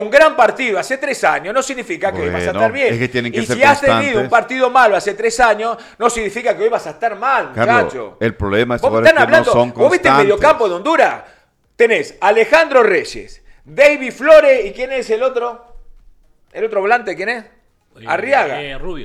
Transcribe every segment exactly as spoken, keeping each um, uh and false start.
un gran partido hace tres años no significa que bueno, hoy vas a estar bien. Es que tienen que y ser si has constantes. tenido un partido malo hace tres años, no significa que hoy vas a estar mal, Carlos, muchacho. el problema es, ¿Vos ahora es que hablando, no son ¿Vos viste el constantes. mediocampo de Honduras? Tenés Alejandro Reyes, David Flores, ¿y quién es el otro? ¿El otro volante quién es? Arriaga. Eh, Rubio.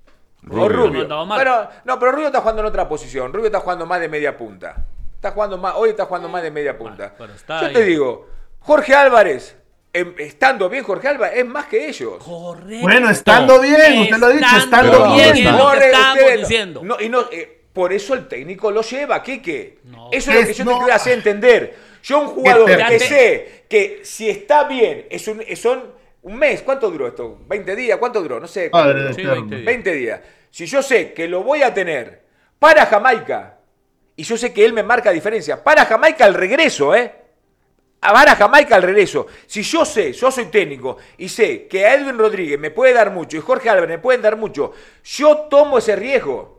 O Rubio. No, no, pero, no, pero Rubio está jugando en otra posición. Rubio está jugando más de media punta. Está jugando más, hoy está jugando más de media punta. Bueno, está Yo ahí. te digo, Jorge Álvarez, em, estando bien Jorge Álvarez, es más que ellos. Correcto. Bueno, estando bien, usted lo ha dicho, estando bien. bien. Es lo que Jorge, estamos ustedes no- diciendo. no, y no, eh, por eso el técnico lo lleva, Quique. No. Eso es lo que Es- yo no. te quiero hacer entender. Yo un jugador Qué que terrible. sé que si está bien, es un, son un mes. ¿Cuánto duró esto? ¿veinte días? ¿Cuánto duró? No sé. Padre ¿cuánto Sí, duró? eterno. veinte días. veinte días. Si yo sé que lo voy a tener para Jamaica, y yo sé que él me marca diferencia, para Jamaica al regreso, ¿eh? Para Jamaica al regreso. Si yo sé, yo soy técnico, y sé que a Edwin Rodríguez me puede dar mucho, y Jorge Álvarez me pueden dar mucho, yo tomo ese riesgo.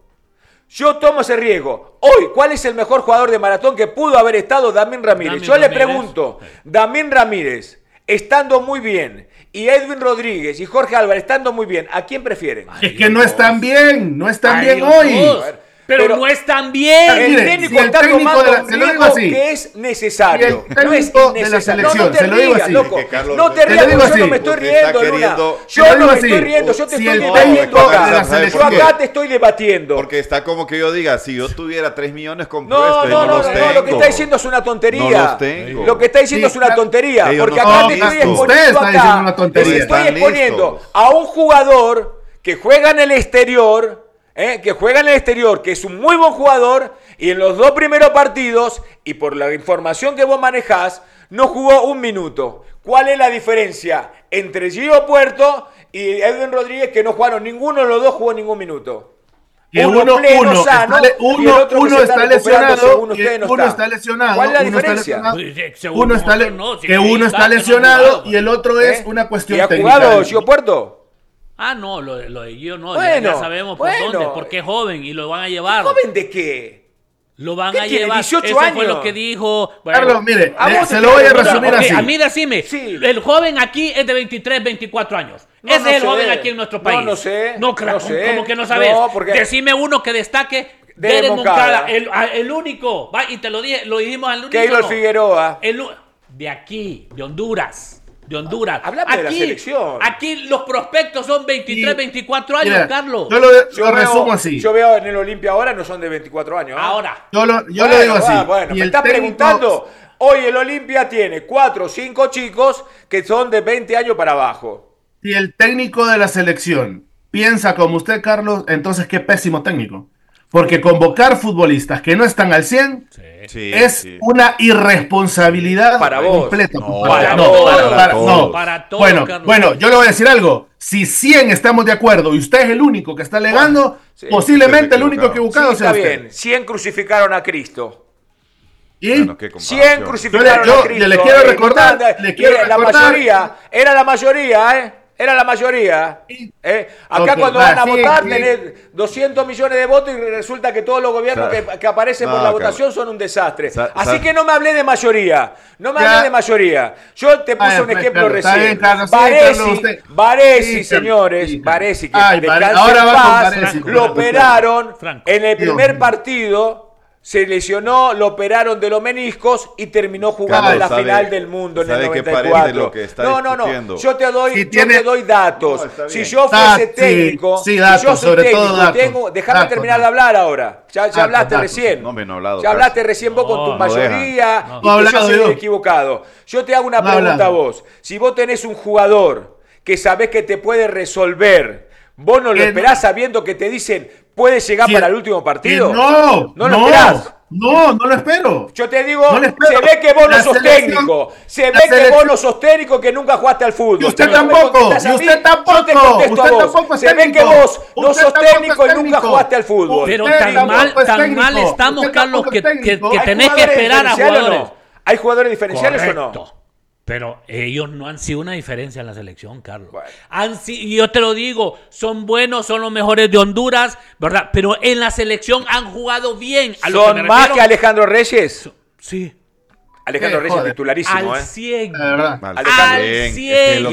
Yo tomo ese riesgo. Hoy, ¿cuál es el mejor jugador de maratón que pudo haber estado? Damín Ramírez. Damín yo le Ramírez. pregunto, Damín Ramírez, estando muy bien, y Edwin Rodríguez y Jorge Álvarez estando muy bien, ¿a quién prefieren? Es que no están bien, no están Ay, bien Dios, hoy. Dios. Pero, Pero- no están bien. El Mire, técnico si el está técnico tomando de la- un se lo digo riesgo así. que es necesario. Y el No es técnico de la innecesario. selección, no, no se te lo digo rías, así. loco. Es que, Carlos, no te se lo rías, digo porque yo no así. me estoy Usted está riendo, Luna. queriendo- se Yo lo no digo me así. estoy riendo, yo te Si estoy el debatiendo técnico acá. de la Yo selección- acá te estoy debatiendo. Porque está como que yo diga, si yo tuviera tres millones con No, Preston, no, no, los no, tengo. lo que está diciendo es una tontería. No los tengo. Lo que está diciendo Sí, es una claro. tontería. Ellos Porque no acá están te estoy listos. Usted exponiendo está acá. diciendo una tontería. Te estoy Están exponiendo listos. a un jugador que juega en el exterior, ¿eh? que juega en el exterior, que es un muy buen jugador, y en los dos primeros partidos, y por la información que vos manejás, no jugó un minuto. ¿Cuál es la diferencia entre Gio Puerto y Edwin Rodríguez, que no jugaron ninguno de los dos, jugó ningún minuto? Que Uno uno, pleno, uno, sano, está, le- y el uno, otro que uno se está está recuperando lesionado, según y ustedes no uno está. está lesionado, ¿Cuál es la uno está diferencia? lesionado, Pues, según uno está, le- nosotros no, si que ahí uno está, está que no lesionado jugado, y el otro es ¿Eh? una cuestión ¿Y ha técnica. jugado Gio Puerto? Ah, no, lo, de- lo de Gio no. ya- Bueno, ya sabemos por bueno. dónde, porque es joven y lo van a llevar. ¿Joven de qué? Lo van ¿Qué a tiene, llevar. dieciocho Eso fue años? lo que dijo. Bueno, Carlos, mire, a le- vos se te lo voy a quiero- resumir ok, así. a mí decime, Sí. el joven aquí es de veintitrés, veinticuatro años. No, Ese no es el sé. joven aquí en nuestro No, país. no sé, No, claro, no sé. como que no sabes. No, porque- Decime uno que destaque. Derek Derek Moncada. Moncada, el, a- el único. Va, y te lo dije, lo dijimos al único. Keylor Figueroa. El u- de aquí, de Honduras. De Honduras. Háblame de la Aquí- selección. Aquí los prospectos son veintitrés, Y- veinticuatro años, Mira, Carlos. Yo lo, lo Yo veo- resumo así. Yo veo en el Olimpia ahora no son de veinticuatro años. ¿eh? Ahora. Yo lo, yo Bueno, lo digo así. ah, bueno, Y me el estás técnico- preguntando. Hoy el Olimpia tiene cuatro o cinco chicos que son de veinte años para abajo. Si el técnico de la selección piensa como usted, Carlos, entonces qué pésimo técnico. Porque convocar futbolistas que no están al cien Sí, es sí. una irresponsabilidad Para vos. completa. No, para no, todos, para, para- todos. no. Para todos, Bueno, Carlos. bueno, yo le voy a decir algo. Si cien estamos de acuerdo y usted es el único que está alegando, Sí, posiblemente usted el está único equivocado. equivocado Sí, sea está usted. bien. cien crucificaron a Cristo. Y Bueno, qué cien comparación. crucificaron Yo le- yo a Cristo. le quiero Eh, recordar, Miranda, le quiero era la recordar- mayoría, era la mayoría, ¿eh? Era la mayoría. ¿eh? Acá Ok, cuando va, van a sí, votar sí. tenés doscientos millones de votos y resulta que todos los gobiernos Sa- que, que aparecen por No, la Carlos. votación son un desastre. Sa- Así sa- que no me hablé de mayoría. No me Ya. hablé de mayoría. Yo te puse Ay, un pues, ejemplo Carlos, está recién. bien, Carlos, sí, Varesi, Carlos, usted- Varesi, Sí, Carlos, señores, sí, Carlos. Varesi, que Ay, descanse Vare- ahora en va con paz, Varesi, lo Franco. operaron Franco. en el Dios primer mío. partido. Se lesionó, lo operaron de los meniscos y terminó jugando Carlos, en la ¿sabe- final del mundo en el sabe qué noventa y cuatro. parece lo que está no, no, no. discutiendo? Yo te doy, Sí, yo tiene- te doy datos. No, está si bien. yo Ah, fuese sí, técnico, sí, si datos, yo soy sobre técnico, todo datos. tengo, déjame Datos, terminar de datos. hablar ahora. Ya, ya Datos, hablaste datos. recién. No me no he hablado Ya casi. hablaste recién vos con No, tu no mayoría dejan. y No. que No he yo hablado soy yo. el equivocado. Yo te hago una No he pregunta a hablado. vos. Si vos tenés un jugador que sabés que te puede resolver, vos no lo Que esperás sabiendo que te dicen puede llegar Que- para el último partido. que No, no lo no, esperás. no, no lo espero. Yo te digo, No le espero. se ve que vos no La sos selección- técnico. Se la ve que vos selección- no sos técnico, que nunca jugaste al fútbol. Y usted Si no me tampoco, contestás a y mí, usted tampoco, yo te contesto usted a vos. tampoco es Se ve técnico. que vos no Usted sos tampoco técnico es y nunca técnico. jugaste al fútbol. Pero Usted tan tampoco mal, es tan técnico. mal estamos, Usted Carlos, tampoco que, es que, técnico. que ¿Hay tenés que jugadores esperar a diferenciales o jugadores. no? ¿Hay jugadores diferenciales o no? Correcto. Pero ellos no han sido una diferencia en la selección, Carlos. Bueno. Han si- y yo te lo digo, son buenos, son los mejores de Honduras, ¿verdad? Pero en la selección han jugado bien. A lo que ¿Son me más refiero- que Alejandro Reyes? Sí. Alejandro Eh, Reyes joder. titularísimo, Al ¿eh? cien. La verdad. Al Alejandro- cien, es que cien. lo